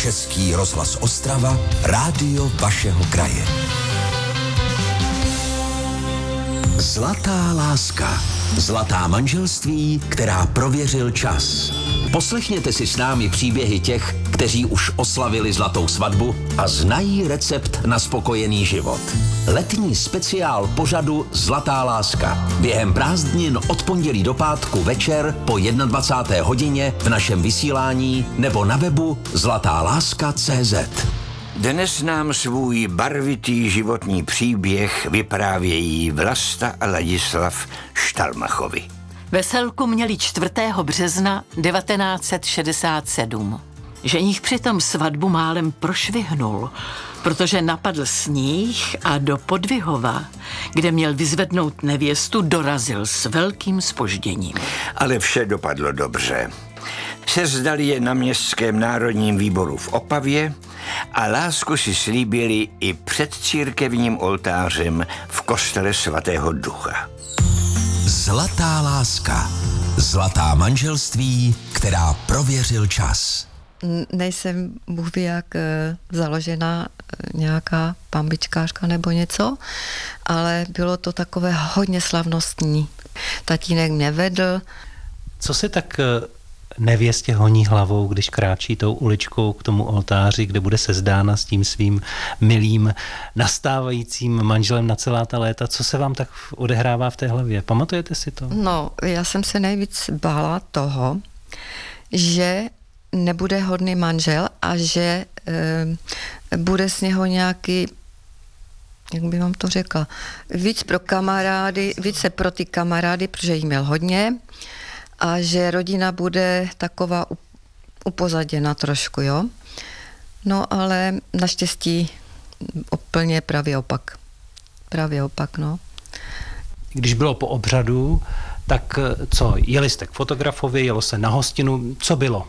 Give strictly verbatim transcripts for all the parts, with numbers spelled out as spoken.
Český rozhlas Ostrava, rádio vašeho kraje. Zlatá láska. Zlatá manželství, která prověřil čas. Poslechněte si s námi příběhy těch, kteří už oslavili zlatou svatbu a znají recept na spokojený život. Letní speciál pořadu Zlatá láska. Během prázdnin od pondělí do pátku večer po dvacáté jedné hodině v našem vysílání nebo na webu zlatá láska tečka cé zet. Dnes nám svůj barvitý životní příběh vyprávějí Vlasta a Ladislav Štalmachovi. Veselku měli čtvrtého března devatenáct set šedesát sedm. Ženich přitom svatbu málem prošvihnul, protože napadl sníh a do Podvihova, kde měl vyzvednout nevěstu, dorazil s velkým zpožděním. Ale vše dopadlo dobře. Sezdali je na Městském národním výboru v Opavě a lásku si slíbili i před církevním oltářem v kostele svatého Ducha. Zlatá láska. Zlatá manželství, která prověřil čas. Nejsem bůh ví jak založená nějaká pambičkářka nebo něco, ale bylo to takové hodně slavnostní. Tatínek mě vedl. Co se tak nevěstě honí hlavou, když kráčí tou uličkou k tomu oltáři, kde bude sezdána s tím svým milým nastávajícím manželem na celá ta léta? Co se vám tak odehrává v té hlavě? Pamatujete si to? No, já jsem se nejvíc bála toho, že nebude hodný manžel a že e, bude z něho nějaký, jak by vám to řekla, víc pro kamarády, více pro ty kamarády, protože jí měl hodně, a že rodina bude taková upozaděna trošku, jo. No ale naštěstí úplně pravý opak. Pravý opak, no. Když bylo po obřadu, tak co, jeli jste k fotografovi, jelo se na hostinu, co bylo?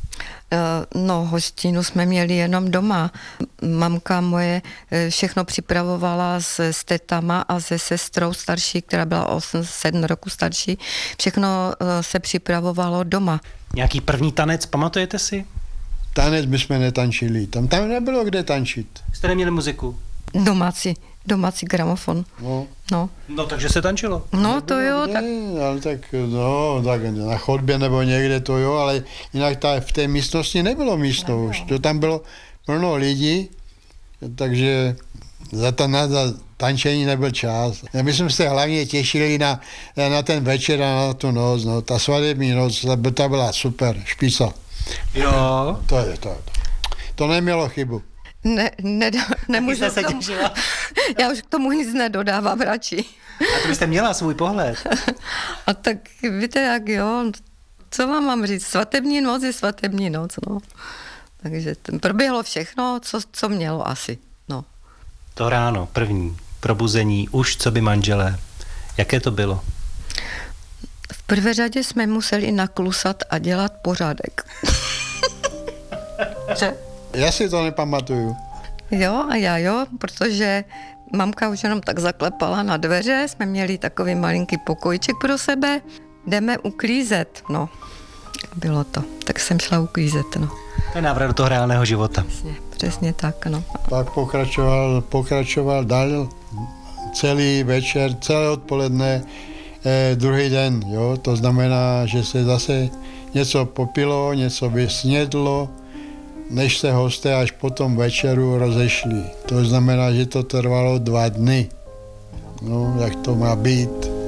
No, hostinu jsme měli jenom doma. Mamka moje všechno připravovala s, s tetama a se sestrou starší, která byla osm sedm roku starší. Všechno se připravovalo doma. Nějaký první tanec, pamatujete si? Tanec my jsme netančili. Tam, tam nebylo kde tančit. Jste neměli muziku? Domácí, domácí gramofon. No. No. No, takže se tančilo. No, to jo. Kde, tak... ale tak, no, tak na chodbě nebo někde to jo, ale jinak ta, v té místnosti nebylo místo už. To tam bylo plno lidí, takže za, ta, na, za tančení nebyl čas. My jsme se hlavně těšili na, na ten večer a na tu noc. No. Ta svatební noc, ta byla super, špica. Jo. To je to. To nemělo chybu. Ne, ne, nemůžu se tomu, já už k tomu nic nedodávám radši. A to byste měla svůj pohled. A tak víte jak jo, co vám mám říct, svatební noc je svatební noc, no. Takže proběhlo všechno, co, co mělo asi, no. To ráno, první probuzení, už co by manželé, jaké to bylo? V prvé řadě jsme museli naklusat a dělat pořádek. Že? Já si to nepamatuju. Jo, a já jo, protože mamka už jenom tak zaklepala na dveře, jsme měli takový malinký pokojček pro sebe, jdeme uklízet, no. Bylo to, tak jsem šla uklízet, no. To je návrat do toho reálného života. Přesně, přesně tak, no. Pak pokračoval, pokračoval dál celý večer, celé odpoledne, eh, druhý den, jo, to znamená, že se zase něco popilo, něco vysnědlo, než se hosté až po tom večeru rozešli. To znamená, že to trvalo dva dny. No, jak to má být.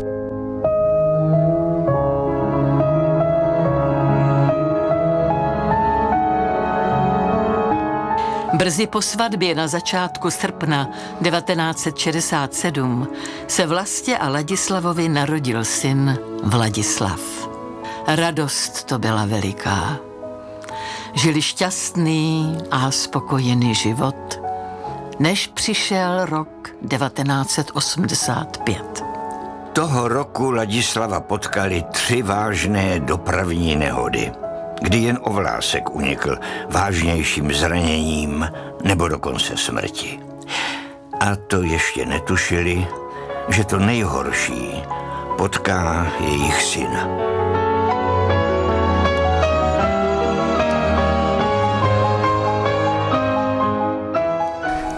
Brzy po svatbě na začátku srpna devatenáct set šedesát sedm se Vlastě a Ladislavovi narodil syn Vladislav. Radost to byla veliká. Žili šťastný a spokojený život, než přišel rok devatenáct set osmdesát pět. Toho roku Ladislava potkali tři vážné dopravní nehody, kdy jen Ovlásek unikl vážnějším zraněním nebo dokonce smrti. A to ještě netušili, že to nejhorší potká jejich syna.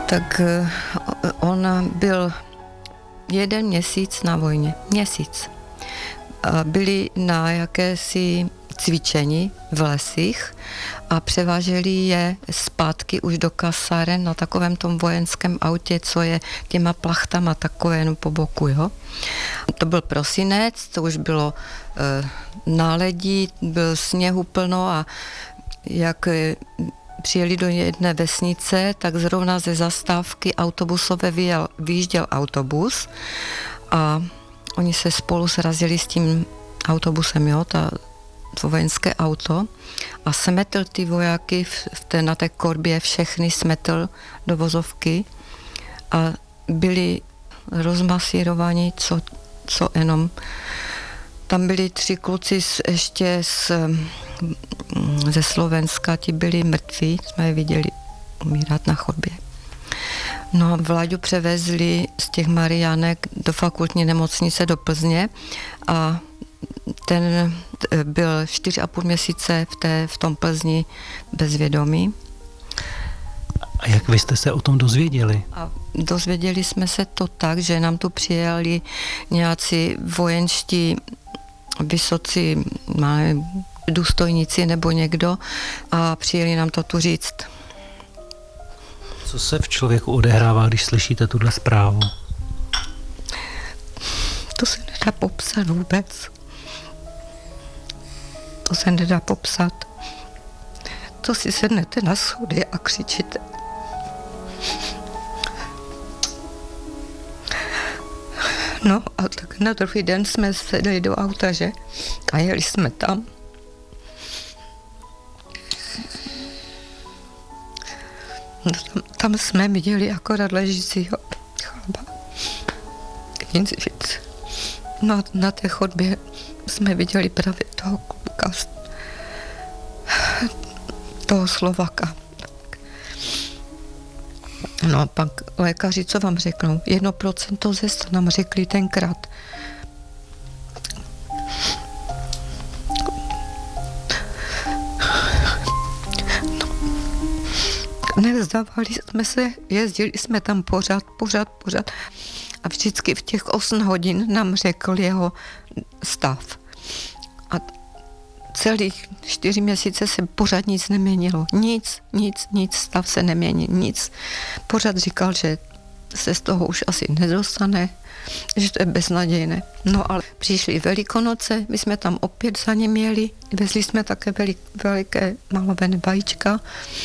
Tak on byl jeden měsíc na vojně. Měsíc. A byli na jakési cvičení v lesích a převáželi je zpátky už do kasáren na takovém tom vojenském autě, co je těma plachtama takové no, po boku, jo. To byl prosinec, to už bylo e, náledí, byl sněhu plno a jak e, přijeli do jedné vesnice, tak zrovna ze zastávky autobusové vyjel, vyjížděl autobus a oni se spolu srazili s tím autobusem, jo, ta, to vojenské auto a smetl ty vojáky v, v té, na té korbě, všechny smetl do vozovky a byli rozmasírovaní, co, co jenom. Tam byli tři kluci z, ještě z, ze Slovenska, ti byli mrtví, jsme je viděli umírat na chodbě. No, Vláďu převezli z těch Mariánek do fakultní nemocnice do Plzně a ten byl čtyři a půl měsíce v, té, v tom Plzni bezvědomí. A jak vy jste se o tom dozvěděli? A dozvěděli jsme se to tak, že nám tu přijeli nějací vojenští vysocí důstojníci nebo někdo a přijeli nám to tu říct. Co se v člověku odehrává, když slyšíte tuhle zprávu? To se nedá popsat vůbec. To se nedá popsat. To si sednete na schody a křičíte. No a tak na druhý den jsme sedli do auta, že? A jeli jsme tam. No, tam, tam jsme viděli akorát ležícího chlapa. Nic víc. No na té chodbě jsme viděli právě toho kluka, toho Slovaka. No a pak lékaři, co vám řeknou? Jedno procento zesta nám řekli tenkrát. No. Nevzdávali jsme se, jezdili jsme tam pořád, pořád, pořád. A vždycky v těch osm hodin nám řekl jeho stav. A celých čtyři měsíce se pořád nic neměnilo. Nic, nic, nic, stav se nemění, nic. Pořád říkal, že se z toho už asi nedostane, že to je beznadějné. No ale přišly Velikonoce, my jsme tam opět za ním jeli, vezli jsme také velik, veliké malovené vajíčka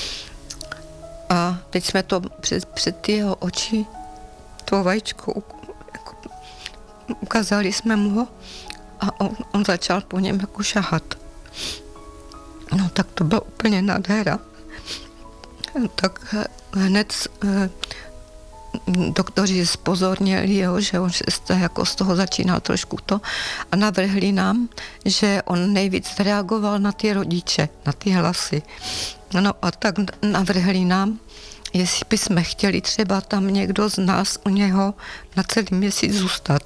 a teď jsme to před, před jeho oči to vajíčko jako, ukázali jsme mu ho a on, on začal po něm jako šahat. No tak to byla úplně nádhera. Tak hned eh, doktoři zpozornili, jo, že on se jako z toho začínal trošku to a navrhli nám, že on nejvíc reagoval na ty rodiče, na ty hlasy. No a tak navrhli nám, jestli bychom chtěli třeba tam někdo z nás u něho na celý měsíc zůstat.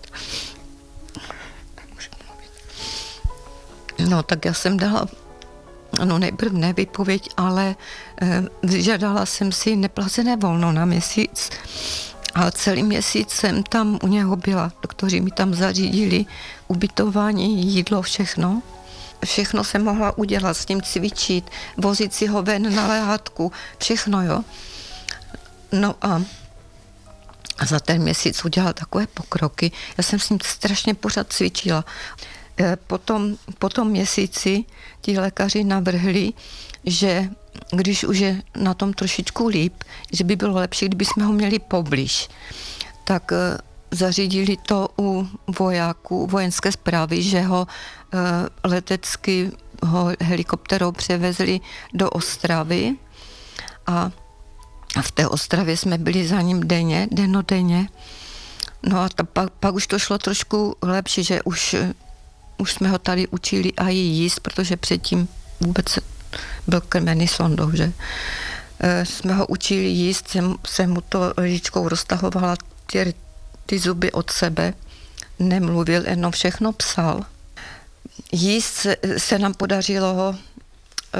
No tak já jsem dala, no nejprve ne výpověď, ale e, vyžadala jsem si neplacené volno na měsíc a celý měsíc jsem tam u něho byla. Doktoři mi tam zařídili ubytování, jídlo, všechno. Všechno jsem mohla udělat, s ním cvičit, vozit si ho ven na lehátku, všechno, jo. No a a za ten měsíc udělal takové pokroky. Já jsem s ním strašně pořád cvičila. Potom, po tom měsíci ti lékaři navrhli, že když už je na tom trošičku líp, že by bylo lepší, kdyby jsme ho měli poblíž. Tak zařídili to u vojáků vojenské správy, že ho letecky ho helikopterou převezli do Ostravy a v té Ostravě jsme byli za ním denně, dennodenně. No a ta, pak, pak už to šlo trošku lepší, že už, už jsme ho tady učili a jíst, protože předtím vůbec byl krmený sondou, že e, jsme ho učili jíst, jsem, jsem mu to lžičkou roztahovala ty, ty zuby od sebe, nemluvil, jenom všechno psal. Jíst se, se nám podařilo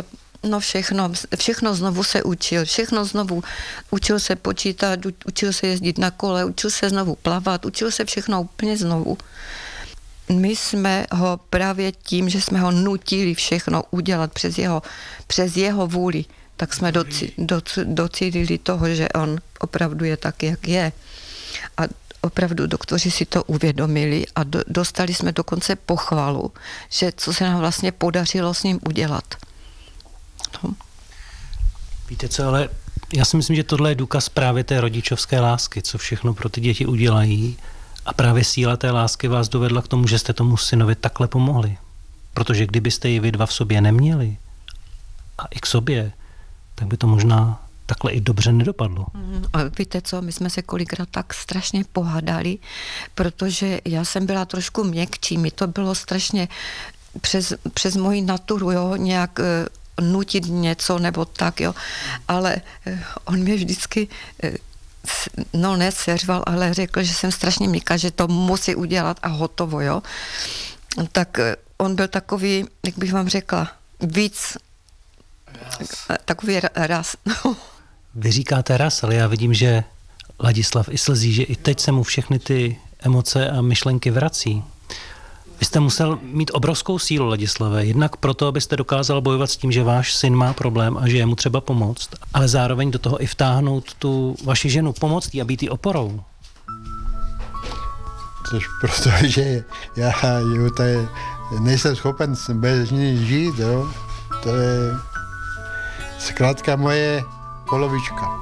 No všechno, všechno znovu se učil, všechno znovu. Učil se počítat, učil se jezdit na kole, učil se znovu plavat, učil se všechno úplně znovu. My jsme ho právě tím, že jsme ho nutili všechno udělat přes jeho, přes jeho vůli, tak jsme doci, doc, docílili toho, že on opravdu je tak, jak je. A opravdu doktoři si to uvědomili a do, dostali jsme dokonce pochvalu, že co se nám vlastně podařilo s ním udělat. No. Víte co, ale já si myslím, že tohle je důkaz právě té rodičovské lásky, co všechno pro ty děti udělají. A právě síla té lásky vás dovedla k tomu, že jste tomu synovi takhle pomohli. Protože kdybyste ji vy dva v sobě neměli a i k sobě, tak by to možná takhle i dobře nedopadlo. A víte co, my jsme se kolikrát tak strašně pohádali, protože já jsem byla trošku měkčí, mi to bylo strašně přes, přes moji naturu, jo, nějak uh, nutit něco nebo tak, jo, ale uh, on mě vždycky uh, no neseřval, ale řekl, že jsem strašně měkká, že to musí udělat a hotovo, jo. Tak uh, on byl takový, jak bych vám řekla, víc ras. Takový ras, no. Vy říkáte raz, ale já vidím, že Ladislav i slzí, že i teď se mu všechny ty emoce a myšlenky vrací. Vy jste musel mít obrovskou sílu, Ladislave, jednak proto, abyste dokázal bojovat s tím, že váš syn má problém a že je mu třeba pomoct, ale zároveň do toho i vtáhnout tu vaši ženu, pomoct jí a být jí oporou. Což protože já jo, tady nejsem schopen bez ní žít, jo. To je zkrátka moje polovička.